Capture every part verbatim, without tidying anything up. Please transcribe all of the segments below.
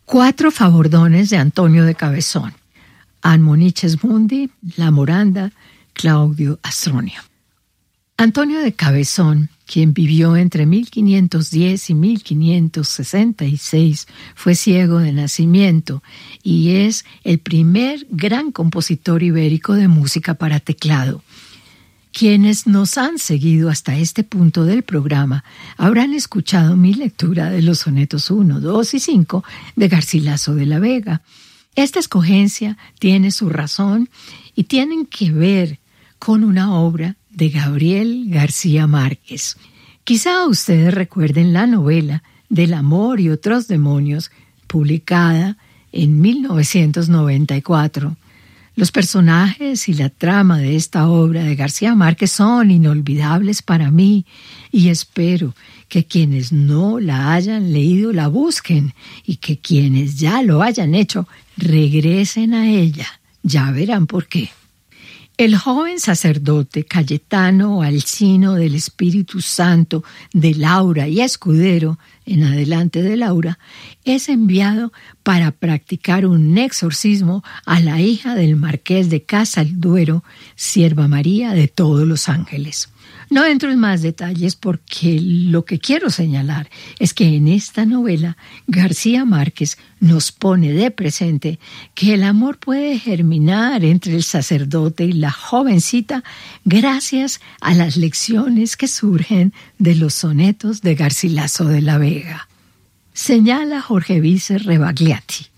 Cuatro favordones de Antonio de Cabezón. Admoniches Mundi, La Moranda, Claudio Astronio. Antonio de Cabezón, quien vivió entre mil quinientos diez y mil quinientos sesenta y seis, fue ciego de nacimiento y es el primer gran compositor ibérico de música para teclado. Quienes nos han seguido hasta este punto del programa habrán escuchado mi lectura de los sonetos uno, dos y cinco de Garcilaso de la Vega. Esta escogencia tiene su razón y tienen que ver con una obra de Gabriel García Márquez. Quizá ustedes recuerden la novela Del amor y otros demonios, publicada en mil novecientos noventa y cuatro. Los personajes y la trama de esta obra de García Márquez son inolvidables para mí y espero que quienes no la hayan leído la busquen y que quienes ya lo hayan hecho regresen a ella. Ya verán por qué. El joven sacerdote Cayetano Alcino del Espíritu Santo de Laura y Escudero, en adelante de Laura, es enviado para practicar un exorcismo a la hija del marqués de Casalduero, Sierva María de todos los ángeles. No entro en más detalles porque lo que quiero señalar es que en esta novela García Márquez nos pone de presente que el amor puede germinar entre el sacerdote y la jovencita gracias a las lecciones que surgen de los sonetos de Garcilaso de la Vega. Señala Jorge Vícer Rebagliati.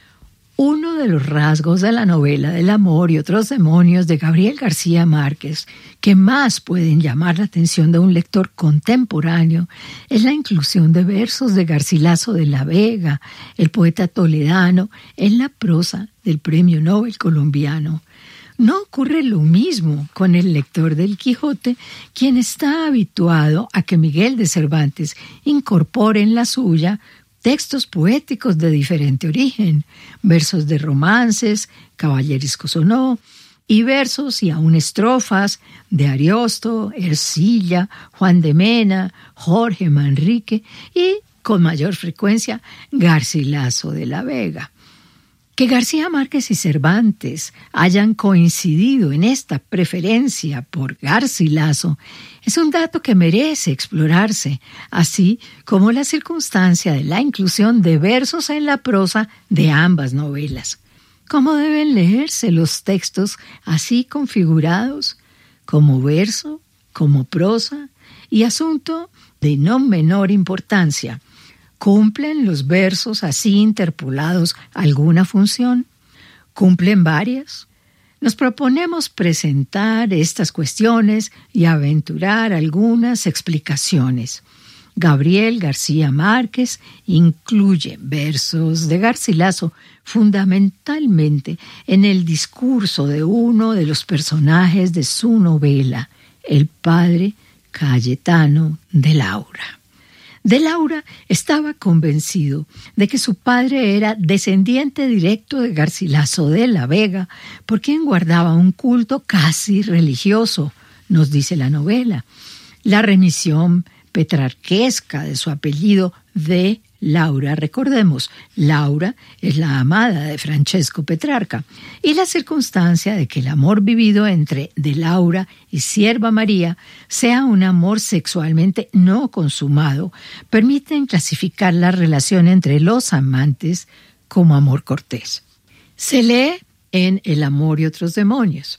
Uno de los rasgos de la novela del amor y otros demonios de Gabriel García Márquez que más pueden llamar la atención de un lector contemporáneo es la inclusión de versos de Garcilaso de la Vega, el poeta toledano, en la prosa del Premio Nobel colombiano. No ocurre lo mismo con el lector del Quijote, quien está habituado a que Miguel de Cervantes incorpore en la suya textos poéticos de diferente origen, versos de romances, caballerescos o no, y versos y aún estrofas de Ariosto, Ercilla, Juan de Mena, Jorge Manrique y, con mayor frecuencia, Garcilaso de la Vega. Que García Márquez y Cervantes hayan coincidido en esta preferencia por Garcilaso es un dato que merece explorarse, así como la circunstancia de la inclusión de versos en la prosa de ambas novelas. ¿Cómo deben leerse los textos así configurados, como verso, como prosa y asunto de no menor importancia? ¿Cumplen los versos así interpolados alguna función? ¿Cumplen varias? Nos proponemos presentar estas cuestiones y aventurar algunas explicaciones. Gabriel García Márquez incluye versos de Garcilaso fundamentalmente en el discurso de uno de los personajes de su novela, el padre Cayetano de Laura. De Laura estaba convencido de que su padre era descendiente directo de Garcilaso de la Vega, por quien guardaba un culto casi religioso, nos dice la novela. La remisión petrarquesca de su apellido de Laura, recordemos, Laura es la amada de Francesco Petrarca, y la circunstancia de que el amor vivido entre de Laura y Sierva María sea un amor sexualmente no consumado, permiten clasificar la relación entre los amantes como amor cortés. Se lee en El amor y otros demonios.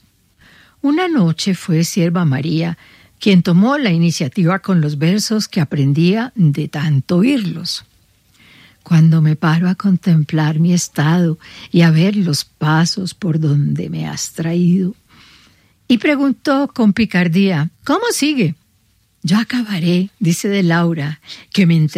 Una noche fue Sierva María quien tomó la iniciativa con los versos que aprendía de tanto oírlos. Cuando me paro a contemplar mi estado y a ver los pasos por donde me has traído. Y preguntó con picardía, ¿cómo sigue? Yo acabaré, dice de Laura, que me